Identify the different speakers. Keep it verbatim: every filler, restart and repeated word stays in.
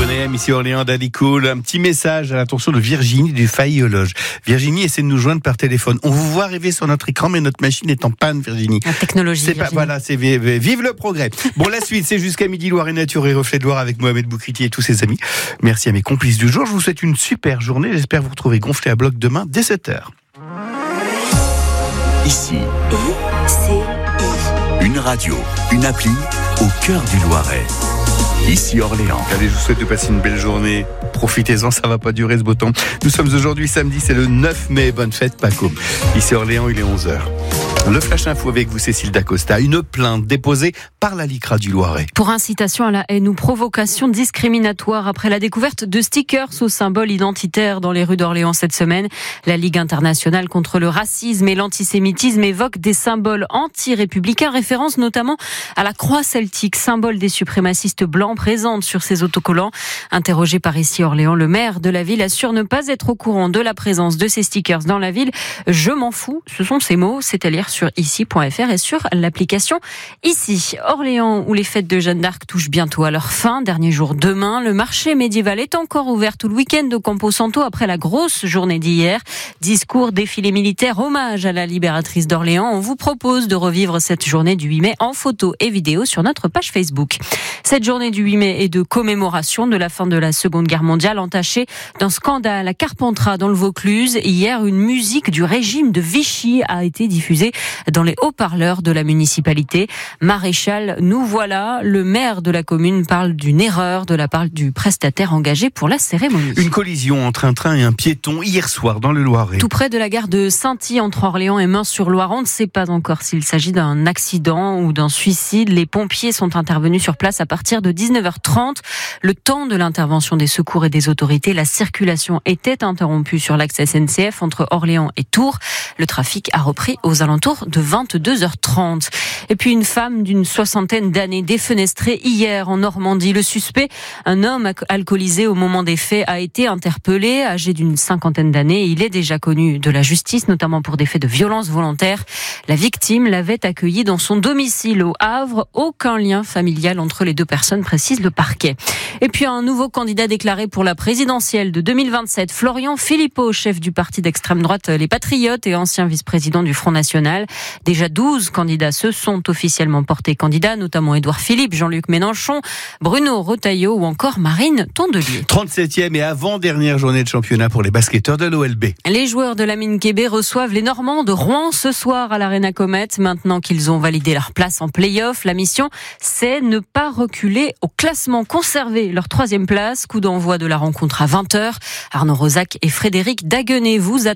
Speaker 1: A M ici Orléans, Daddy Cool. Un petit message à l'attention de Virginie du Faillologe. Virginie essaie de nous joindre par téléphone. On vous voit arriver sur notre écran, mais notre machine est en panne, Virginie.
Speaker 2: La technologie.
Speaker 1: C'est pas, voilà, c'est vive le progrès. Bon, la suite, c'est jusqu'à midi, Loire et Nature et Reflet de Loire avec Mohamed Boukriti et tous ses amis. Merci à mes complices du jour. Je vous souhaite une super journée. J'espère vous retrouver gonflé à bloc demain dès sept heures.
Speaker 3: Ici,
Speaker 4: I C I.
Speaker 3: une radio, une appli au cœur du Loiret. Ici Orléans.
Speaker 1: Allez, je vous souhaite de passer une belle journée. Profitez-en, ça va pas durer ce beau temps. Nous sommes aujourd'hui samedi, c'est le neuf mai. Bonne fête, Paco. Ici Orléans, il est onze heures. Le Flash Info avec vous, Cécile Dacosta. Une plainte déposée par la LICRA du Loiret.
Speaker 2: Pour incitation à la haine ou provocation discriminatoire après la découverte de stickers aux symboles identitaires dans les rues d'Orléans cette semaine, la Ligue internationale contre le racisme et l'antisémitisme évoque des symboles anti-républicains, référence notamment à la croix celtique, symbole des suprémacistes blancs présente sur ces autocollants. Interrogé par ici Orléans, le maire de la ville assure ne pas être au courant de la présence de ces stickers dans la ville. Je m'en fous, ce sont ces mots, c'est à lire sur ici point f r et sur l'application Ici. Orléans, où les fêtes de Jeanne d'Arc touchent bientôt à leur fin, dernier jour demain, le marché médiéval est encore ouvert tout le week-end au Campo Santo après la grosse journée d'hier. Discours, défilé militaire, hommage à la libératrice d'Orléans. On vous propose de revivre cette journée du huit mai en photo et vidéo sur notre page Facebook. Cette journée du huit mai est de commémoration de la fin de la Seconde Guerre mondiale, entachée d'un scandale à Carpentras dans le Vaucluse. Hier, une musique du régime de Vichy a été diffusée dans les haut-parleurs de la municipalité. Maréchal, nous voilà. Le maire de la commune parle d'une erreur de la part du prestataire engagé pour la cérémonie.
Speaker 1: Une collision entre un train et un piéton hier soir dans le Loiret.
Speaker 2: Tout près de la gare de Sainty entre Orléans et Mens-sur-Loire. On ne sait pas encore s'il s'agit d'un accident ou d'un suicide. Les pompiers sont intervenus sur place à partir de dix-neuf heures trente. Le temps de l'intervention des secours et des autorités, la circulation était interrompue sur l'axe S N C F entre Orléans et Tours. Le trafic a repris aux alentours de vingt-deux heures trente. Et puis une femme d'une soixantaine d'années défenestrée hier en Normandie. Le suspect, un homme alcoolisé au moment des faits, a été interpellé, âgé d'une cinquantaine d'années. Il est déjà connu de la justice, notamment pour des faits de violence volontaire. La victime l'avait accueilli dans son domicile au Havre. Aucun lien familial entre les deux personnes, précise le parquet. Et puis un nouveau candidat déclaré pour la présidentielle de deux mille vingt-sept, Florian Philippot, chef du parti d'extrême droite Les Patriotes et ancien vice-président du Front National. Déjà douze candidats se sont officiellement portés candidats, notamment Édouard Philippe, Jean-Luc Mélenchon, Bruno Retailleau ou encore Marine Tondelier.
Speaker 1: trente-septième et avant-dernière journée de championnat pour les basketteurs de l'O L B.
Speaker 2: Les joueurs de la Mine Québec reçoivent les Normands de Rouen ce soir à l'Arena Comet. Maintenant qu'ils ont validé leur place en play-off, la mission, c'est ne pas reculer au classement, conserver leur troisième place. Coup d'envoi de la rencontre à vingt heures. Arnaud Rosac et Frédéric Daguenet vous attendent.